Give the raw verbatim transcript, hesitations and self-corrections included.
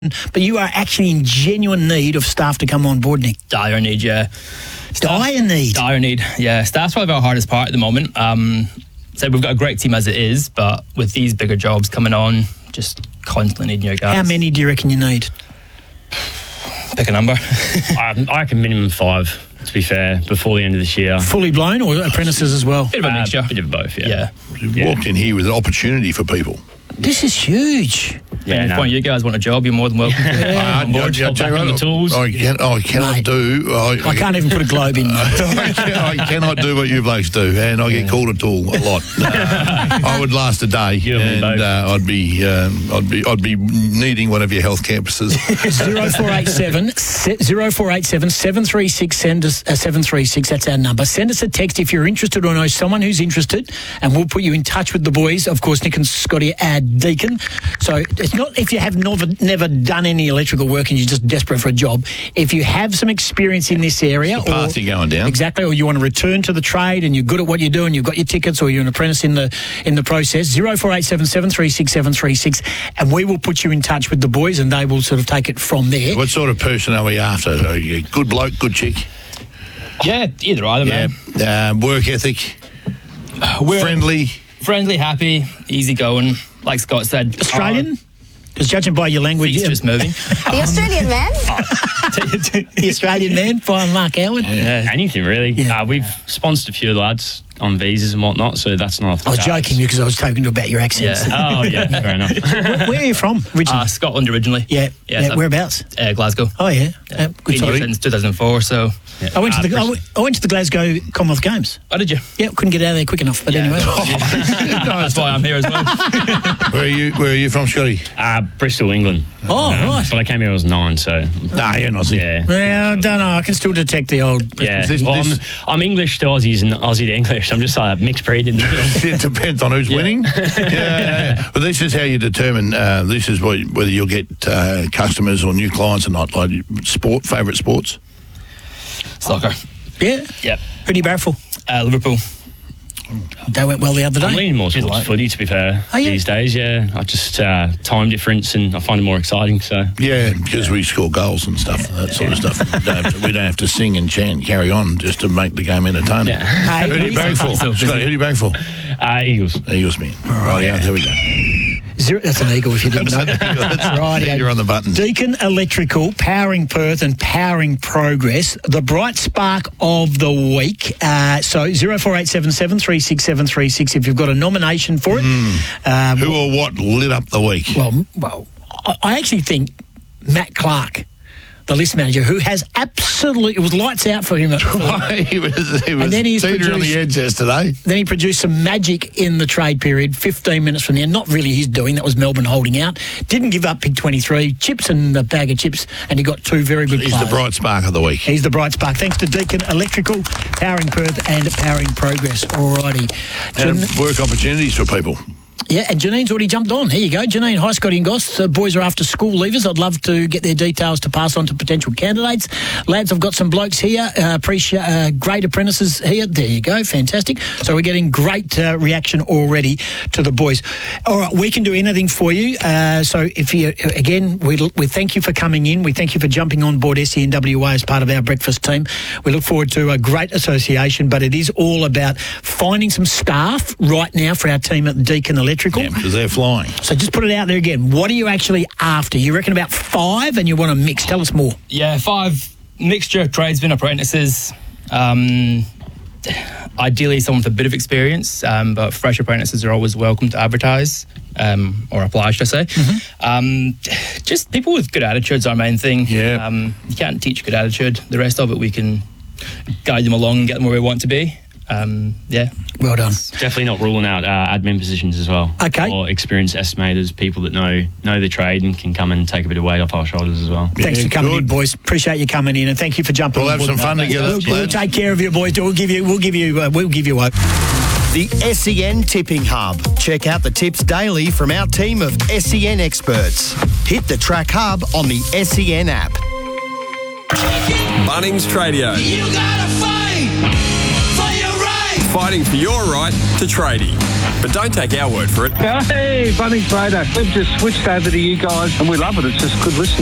But you are actually in genuine need of staff to come on board, Nick. Dire need, yeah. Staff, dire need? Dire need, yeah. Staff's probably our hardest part at the moment. Um, so we've got a great team as it is, but with these bigger jobs coming on, just constantly needing your guys. How many do you reckon you need? Pick a number. I, I reckon minimum five, to be fair, before the end of this year. Fully blown or apprentices as well? Bit of a Uh, mixture. bit of both, yeah. Yeah. You've Yeah. walked in here with an opportunity for people. This is huge. Yeah, And if no. one of you guys want a job, you're more than welcome. I, on board, I- I- back on the tools. I, can, I cannot Mate. do. I, I can't even put a globe in. I, can, I cannot do what you blokes do, and I get called a tool a lot. Uh, I would last a day, You and me and both. uh, I'd be, um, I'd be, I'd be needing one of your health campuses. Zero four eight seven zero four eight seven seven three six. Send us a seven three six. That's our number. Send us a text if you're interested or know someone who's interested, and we'll put you in touch with the boys. Of course, Nick and Scotty at Deakin. So it's not if you have never never done any electrical work and you're just desperate for a job. If you have some experience in this area, It's the path or you're going down. exactly, or you want to return to the trade and you're good at what you're doing, you've got your tickets, or you're an apprentice in the in the process. Zero four eight seven seven three six seven three six, and we will put you in touch with the boys, and they will sort of take it from there. What sort of person are we after? Are you a good bloke, good chick? Yeah, either either, Yeah. man. Um, work ethic, We're friendly. friendly, happy, easy going. Like Scott said, Australian? Because judging by your language, He's just moving. The Australian man? the Australian man, Brian Mark Howard. Yeah, anything really. Yeah. Uh, we've sponsored a few lads on visas and whatnot, so that's not. I was uh, joking because I was talking about your accents. Yeah. Oh yeah, fair enough. where, where are you from originally? Uh, Scotland originally. yeah, yeah, yeah, so- whereabouts? Uh, Glasgow. Oh yeah, yeah, good Been here story. since two thousand four, so. I went to Uh, the I went, I went to the Glasgow Commonwealth Games. Oh, did you? Yeah, couldn't get out of there quick enough. But Yeah. anyway, That's why I'm here as well. Where are you? Where are you from, Scotty? Uh, Bristol, England. Oh, Um, right. But I came here when I was nine, so Nah, you're not. yeah. well, I don't know. I can still detect the old. Yeah, This- well, this- I'm, I'm English to Aussies and Aussie to English. I'm just like a mixed breed in the middle. It depends on who's winning. Yeah, yeah. But this is how you determine. Uh, this is what, whether you'll get uh, customers or new clients or not. Like sport, favourite sports. Soccer. Yeah. Yep. Who do you barrack for? Uh, Liverpool. They went well the other I'm day. leaning more towards like- footy, to be fair, Oh, yeah? these days. Yeah, I just uh, time difference and I find it more exciting. So Yeah, because we score goals and stuff, that sort of stuff. We don't, have to, we don't have to sing and chant and carry on just to make the game entertaining. Yeah. Hey, Who do you barrack for? So busy. Scotty, who do you barrack for? uh, Eagles. Eagles, man. Right, yeah, there we go. Zero, that's an eagle if you didn't know. That's Right, You're on the button. Deakin Electrical, powering Perth and powering progress. The bright spark of the week. Uh, so zero four eight seven seven three six seven three six if you've got a nomination for it. Um, Who or what lit up the week? well, well, I- I actually think Matt Clark, the list manager, who has absolutely, it was lights out for him. At he was, he was then he's teeter on produced- the edge yesterday. Then he produced some magic in the trade period, fifteen minutes from the end. Not really his doing, that was Melbourne holding out. Didn't give up Pig twenty-three, chips and a bag of chips, and he got two very good He's players. the bright spark of the week. He's the bright spark. Thanks to Deakin Electrical, powering Perth and powering progress. Alrighty. And Jan- work opportunities for people. yeah, and Janine's already jumped on. Here you go. Janine, hi, Scotty and Goss. The boys are after school leavers. I'd love to get their details to pass on to potential candidates. Lads, I've got some blokes here. Uh, appreciate uh, great apprentices here. There you go. Fantastic. So we're getting great uh, reaction already to the boys. All right, we can do anything for you. Uh, so if you, again, we, we thank you for coming in. We thank you for jumping on board S E N W A as part of our breakfast team. We look forward to a great association, but it is all about finding some staff right now for our team at Deakin Electrical. Yeah, because they're flying. So just put it out there again. What are you actually after? You reckon about five and you want to mix. Tell us more. Yeah, five mixture of tradesmen, apprentices. Um, ideally, someone with a bit of experience, um, but fresh apprentices are always welcome to advertise um, or apply, should I say. Mm-hmm. Um, just people with good attitudes are our main thing. Yeah. Um, you can't teach good attitude. The rest of it, we can guide them along and get them where we want to be. Um, yeah. Well done. Definitely not ruling out uh, admin positions as well. Okay. Or experienced estimators, people that know know the trade and can come and take a bit of weight off our shoulders as well. Thanks Yeah, for coming good. in, boys. Appreciate you coming in, and thank you for jumping. We'll on have board, some fun mate. together, We'll, we'll lads. take care of you, boys. We'll give you. We'll give you. Uh, we'll give you hope. The S E N Tipping Hub. Check out the tips daily from our team of S E N experts. Hit the Track Hub on the S E N app. Bunnings Tradio. You gotta fight for your right. Fighting for your right to tradie. But don't take our word for it. Hey, Bunnings Radar. We've just switched over to you guys and we love it. It's just good listening.